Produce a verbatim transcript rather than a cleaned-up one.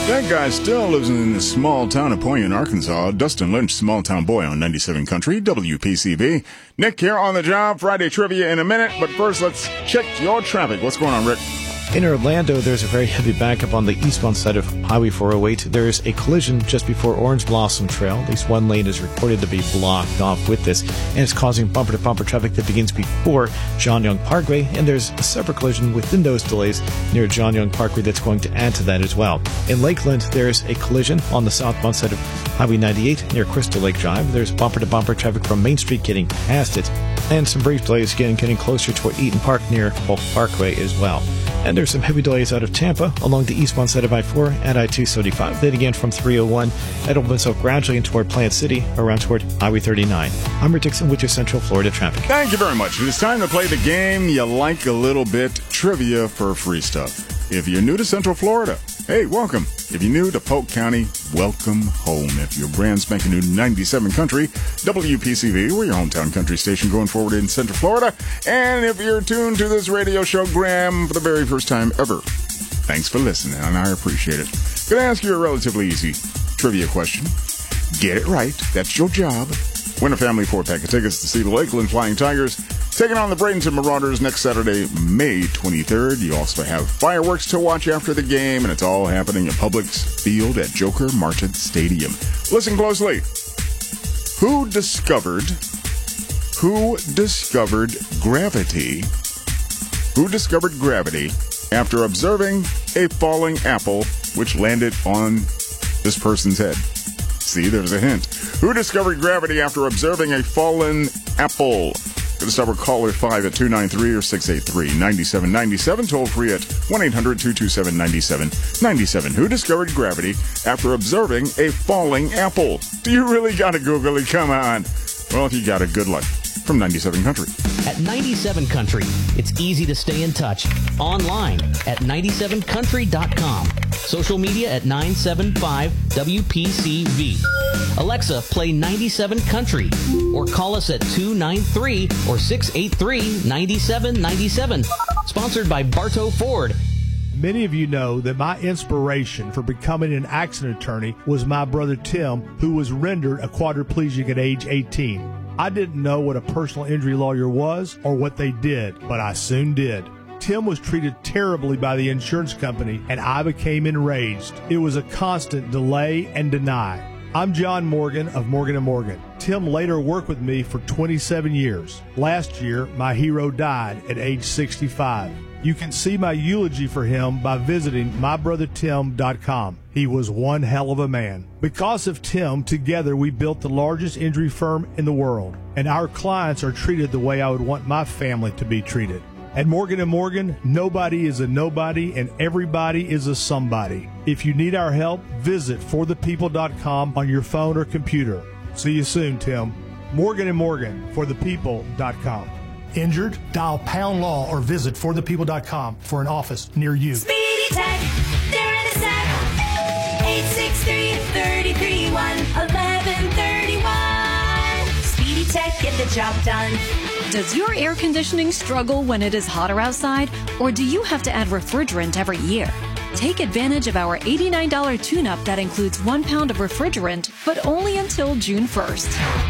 That guy still lives in the small town of Poyen, Arkansas. Dustin Lynch, Small Town Boy on ninety-seven Country, W P C V. Nick here on the job. Friday trivia in a minute, but first let's check your traffic. What's going on, Rick? In Orlando, there's a very heavy backup on the eastbound side of Highway four oh eight. There is a collision just before Orange Blossom Trail. At least one lane is reported to be blocked off with this, and it's causing bumper-to-bumper traffic that begins before John Young Parkway, and there's a separate collision within those delays near John Young Parkway that's going to add to that as well. In Lakeland, there's a collision on the southbound side of Highway ninety-eight near Crystal Lake Drive. There's bumper-to-bumper traffic from Main Street getting past it, and some brief delays again getting closer to Eaton Park near Polk Parkway as well. And there's some heavy delays out of Tampa along the eastbound side of I four and I two seventy-five. Then again from three oh one, that opens up gradually in toward Plant City, around toward Highway thirty-nine. I'm Rick Dixon with your Central Florida traffic. Thank you very much. It's time to play the game you like a little bit, trivia for free stuff. If you're new to Central Florida, hey, welcome. If you're new to Polk County, welcome home. If you're brand spanking new ninety-seven Country, W P C V, we're your hometown country station going forward in Central Florida. And if you're tuned to this radio show, Graham, for the very first time ever, thanks for listening, and I appreciate it. Gonna ask you a relatively easy trivia question. Get it right. That's your job. Win a family four-pack of tickets to see the Lakeland Flying Tigers taking on the Bradenton Marauders next Saturday, May twenty-third. You also have fireworks to watch after the game, and it's all happening at Publix Field at Joker Marchant Stadium. Listen closely. Who discovered, who discovered gravity, who discovered gravity after observing a falling apple which landed on this person's head? See, there's a hint. Who discovered gravity after observing a fallen apple? Going to start with caller five at two nine three or six eight three, nine seven nine seven. Toll free at one eight hundred two two seven nine seven nine seven. Who discovered gravity after observing a falling apple? Do you really got to Google it? Come on. Well, if you got it, good luck. From ninety-seven Country. At ninety-seven Country, it's easy to stay in touch. Online at ninety-seven country dot com. Social media at nine seven five W P C V. Alexa, play ninety-seven Country. Or call us at two nine three or six eight three nine seven nine seven. Sponsored by Bartow Ford. Many of you know that my inspiration for becoming an accident attorney was my brother Tim, who was rendered a quadriplegic at age eighteen. I didn't know what a personal injury lawyer was or what they did, but I soon did. Tim was treated terribly by the insurance company, and I became enraged. It was a constant delay and deny. I'm John Morgan of Morgan and Morgan. Tim later worked with me for twenty-seven years. Last year, my hero died at age sixty-five. You can see my eulogy for him by visiting my brother tim dot com. He was one hell of a man. Because of Tim, together we built the largest injury firm in the world, and our clients are treated the way I would want my family to be treated. At Morgan and Morgan, nobody is a nobody and everybody is a somebody. If you need our help, visit for the people dot com on your phone or computer. See you soon, Tim. Morgan and Morgan, for the people dot com. Injured? Dial Pound Law or visit for the people dot com for an office near you. Speedy Tech, they're in a sec. eight six three, three three one, one one three one. Speedy Tech, get the job done. Does your air conditioning struggle when it is hotter outside, or do you have to add refrigerant every year? Take advantage of our eighty-nine dollars tune-up that includes one pound of refrigerant, but only until June first.